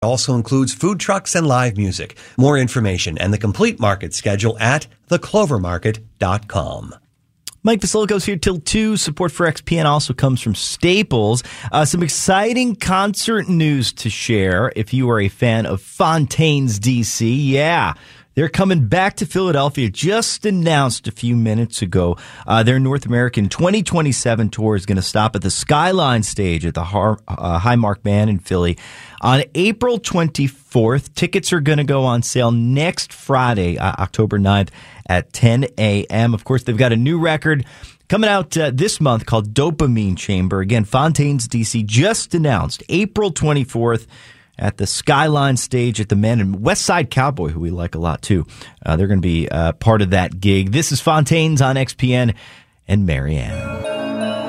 also includes food trucks and live music. More information and the complete market schedule at theclovermarket.com. Mike Vasilico's here till 2. Support for XPN also comes from Staples. Some exciting concert news to share if you are a fan of Fontaines DC. Yeah, they're coming back to Philadelphia. Just announced a few minutes ago. Their North American 2027 tour is going to stop at the Skyline stage at the Highmark Band in Philly on April 24th. Tickets are going to go on sale next Friday, October 9th at 10 a.m. Of course, they've got a new record coming out this month called Dopamine Chamber. Again, Fontaines DC just announced April 24th at the Skyline stage at the Men, and West Side Cowboy, who we like a lot too. They're going to be part of that gig. This is Fontaines on XPN and Marianne.